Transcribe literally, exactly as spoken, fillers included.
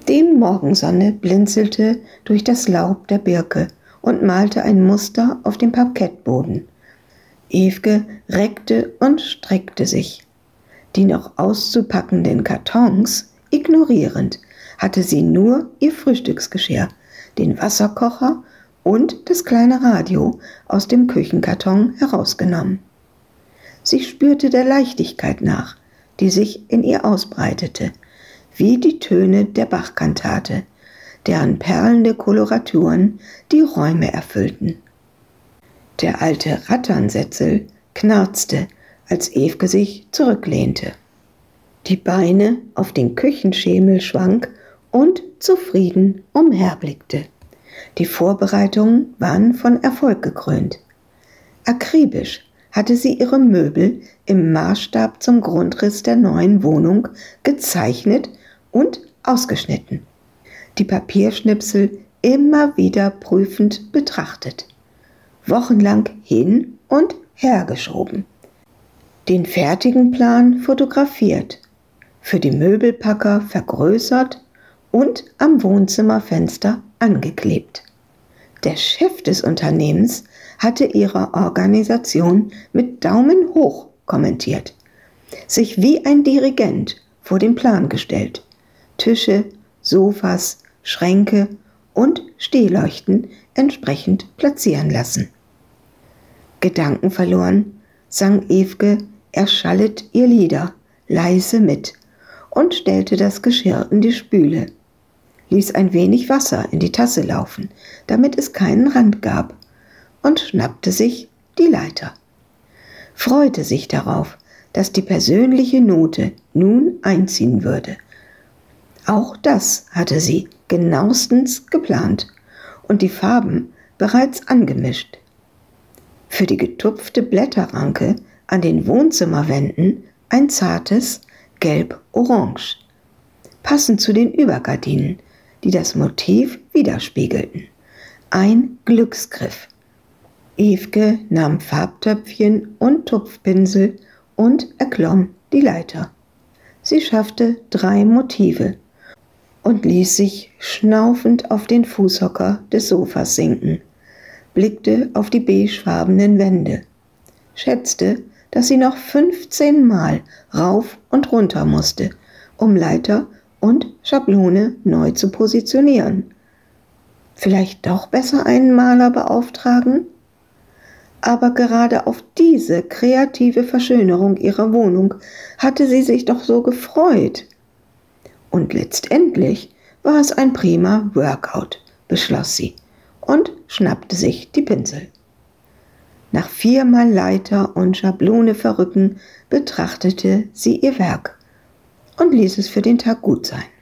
Die Morgensonne blinzelte durch das Laub der Birke und malte ein Muster auf dem Parkettboden. Evke reckte und streckte sich. Die noch auszupackenden Kartons ignorierend, hatte sie nur ihr Frühstücksgeschirr, den Wasserkocher und das kleine Radio aus dem Küchenkarton herausgenommen. Sie spürte der Leichtigkeit nach, die sich in ihr ausbreitete, wie die Töne der Bachkantate, deren perlende Koloraturen die Räume erfüllten. Der alte Ratternsetzel knarzte, als Evke sich zurücklehnte, die Beine auf den Küchenschemel schwang und zufrieden umherblickte. Die Vorbereitungen waren von Erfolg gekrönt. Akribisch hatte sie ihre Möbel im Maßstab zum Grundriss der neuen Wohnung gezeichnet und ausgeschnitten. Die Papierschnipsel immer wieder prüfend betrachtet. Wochenlang hin und her geschoben. Den fertigen Plan fotografiert, für die Möbelpacker vergrößert und am Wohnzimmerfenster angeklebt. Der Chef des Unternehmens hatte ihre Organisation mit Daumen hoch kommentiert, sich wie ein Dirigent vor den Plan gestellt, Tische, Sofas, Schränke und Stehleuchten entsprechend platzieren lassen. Gedankenverloren sang Evke erschallet ihr Lieder leise mit und stellte das Geschirr in die Spüle, ließ ein wenig Wasser in die Tasse laufen, damit es keinen Rand gab, und schnappte sich die Leiter. Freute sich darauf, dass die persönliche Note nun einziehen würde. Auch das hatte sie genauestens geplant und die Farben bereits angemischt. Für die getupfte Blätterranke an den Wohnzimmerwänden ein zartes Gelb-Orange, passend zu den Übergardinen, die das Motiv widerspiegelten. Ein Glücksgriff. Evke nahm Farbtöpfchen und Tupfpinsel und erklomm die Leiter. Sie schaffte drei Motive und ließ sich schnaufend auf den Fußhocker des Sofas sinken, blickte auf die beigefarbenen Wände, schätzte, dass sie noch fünfzehn Mal rauf und runter musste, um Leiter und Schablone neu zu positionieren. Vielleicht doch besser einen Maler beauftragen? Aber gerade auf diese kreative Verschönerung ihrer Wohnung hatte sie sich doch so gefreut. Und letztendlich war es ein prima Workout, beschloss sie und schnappte sich die Pinsel. Nach viermal Leiter und Schablone verrücken betrachtete sie ihr Werk und ließ es für den Tag gut sein.